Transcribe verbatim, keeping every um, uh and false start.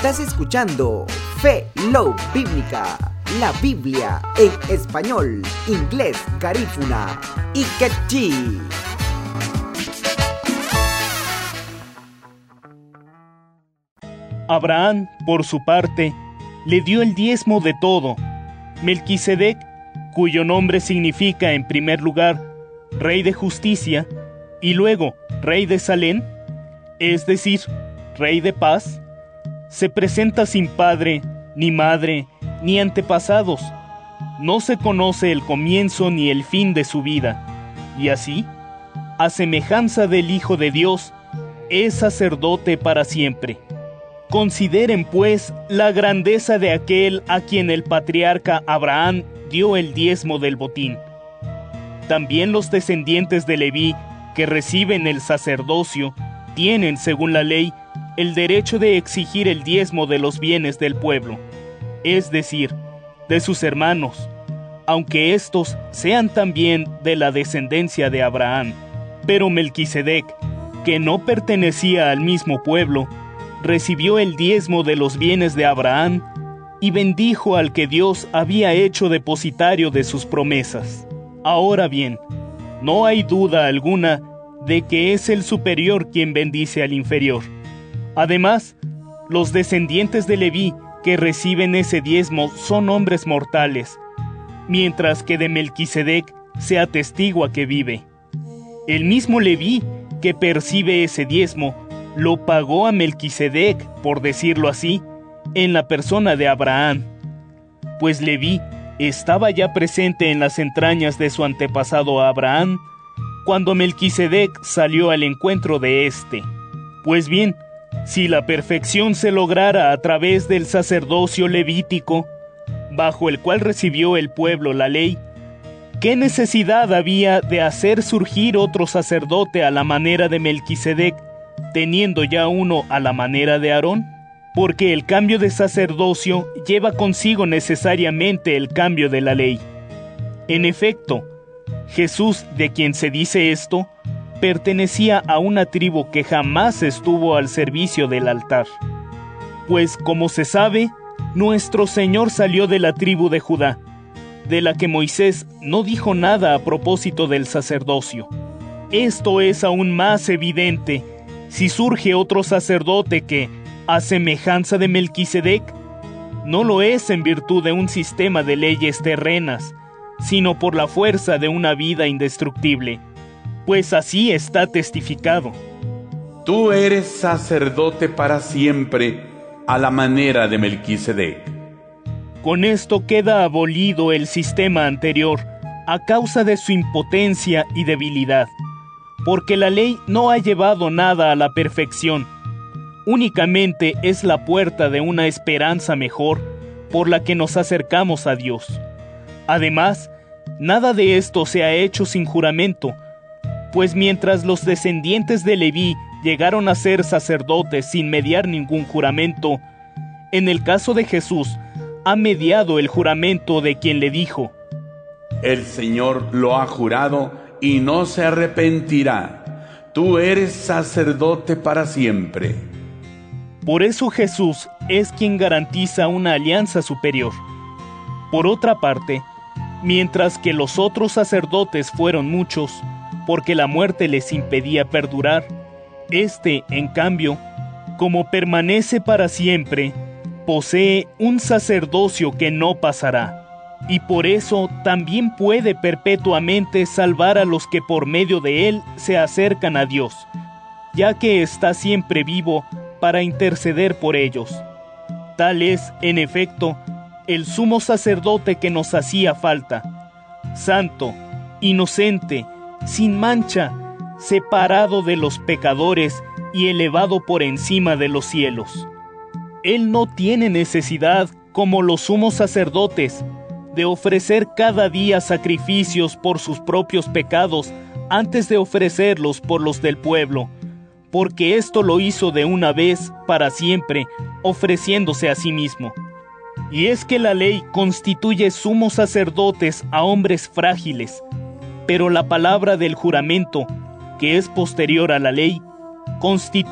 Estás escuchando Fe Love Bíblica, la Biblia en español, inglés, garífuna y quechí. Abraham, por su parte, le dio el diezmo de todo. Melquisedec, cuyo nombre significa en primer lugar Rey de Justicia y luego Rey de Salem, es decir, Rey de Paz, se presenta sin padre, ni madre, ni antepasados. No se conoce el comienzo ni el fin de su vida, y así, a semejanza del Hijo de Dios, es sacerdote para siempre. Consideren, pues, la grandeza de aquel a quien el patriarca Abraham dio el diezmo del botín. También los descendientes de Leví, que reciben el sacerdocio, tienen, según la ley, el derecho de exigir el diezmo de los bienes del pueblo, es decir, de sus hermanos, aunque éstos sean también de la descendencia de Abraham. Pero Melquisedec, que no pertenecía al mismo pueblo, recibió el diezmo de los bienes de Abraham y bendijo al que Dios había hecho depositario de sus promesas. Ahora bien, no hay duda alguna de que es el superior quien bendice al inferior. Además, los descendientes de Leví que reciben ese diezmo son hombres mortales, mientras que de Melquisedec se atestigua que vive. El mismo Leví que percibe ese diezmo lo pagó a Melquisedec, por decirlo así, en la persona de Abraham, pues Leví estaba ya presente en las entrañas de su antepasado Abraham, cuando Melquisedec salió al encuentro de éste. Pues bien, si la perfección se lograra a través del sacerdocio levítico, bajo el cual recibió el pueblo la ley, ¿qué necesidad había de hacer surgir otro sacerdote a la manera de Melquisedec, teniendo ya uno a la manera de Aarón? Porque el cambio de sacerdocio lleva consigo necesariamente el cambio de la ley. En efecto, Jesús, de quien se dice esto, pertenecía a una tribu que jamás estuvo al servicio del altar. Pues, como se sabe, nuestro Señor salió de la tribu de Judá, de la que Moisés no dijo nada a propósito del sacerdocio. Esto es aún más evidente si surge otro sacerdote que, a semejanza de Melquisedec, no lo es en virtud de un sistema de leyes terrenas, sino por la fuerza de una vida indestructible, pues así está testificado. Tú eres sacerdote para siempre, a la manera de Melquisedec. Con esto queda abolido el sistema anterior, a causa de su impotencia y debilidad, porque la ley no ha llevado nada a la perfección, únicamente es la puerta de una esperanza mejor por la que nos acercamos a Dios. Además, nada de esto se ha hecho sin juramento, pues mientras los descendientes de Leví llegaron a ser sacerdotes sin mediar ningún juramento, en el caso de Jesús ha mediado el juramento de quien le dijo: El Señor lo ha jurado y no se arrepentirá. Tú eres sacerdote para siempre. Por eso Jesús es quien garantiza una alianza superior. Por otra parte, mientras que los otros sacerdotes fueron muchos, porque la muerte les impedía perdurar, este, en cambio, como permanece para siempre, posee un sacerdocio que no pasará, y por eso también puede perpetuamente salvar a los que por medio de él se acercan a Dios, ya que está siempre vivo para interceder por ellos. Tal es, en efecto, el sumo sacerdote que nos hacía falta, santo, inocente, sin mancha, separado de los pecadores y elevado por encima de los cielos. Él no tiene necesidad, como los sumos sacerdotes, de ofrecer cada día sacrificios por sus propios pecados antes de ofrecerlos por los del pueblo, porque esto lo hizo de una vez para siempre, ofreciéndose a sí mismo. Y es que la ley constituye sumos sacerdotes a hombres frágiles, pero la palabra del juramento, que es posterior a la ley, constituye